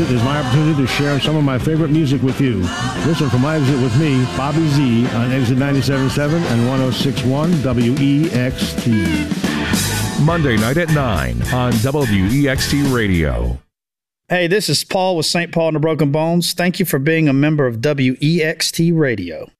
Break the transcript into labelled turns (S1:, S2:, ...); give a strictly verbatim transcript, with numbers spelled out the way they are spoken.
S1: is my opportunity to share some of my favorite music with you. Listen for My Exit with me, Bobby Z, on Exit ninety-seven point seven and one oh six point one W E X T.
S2: Monday night at nine on W E X T Radio.
S3: Hey, this is Paul with Saint Paul and the Broken Bones. Thank you for being a member of W E X T Radio.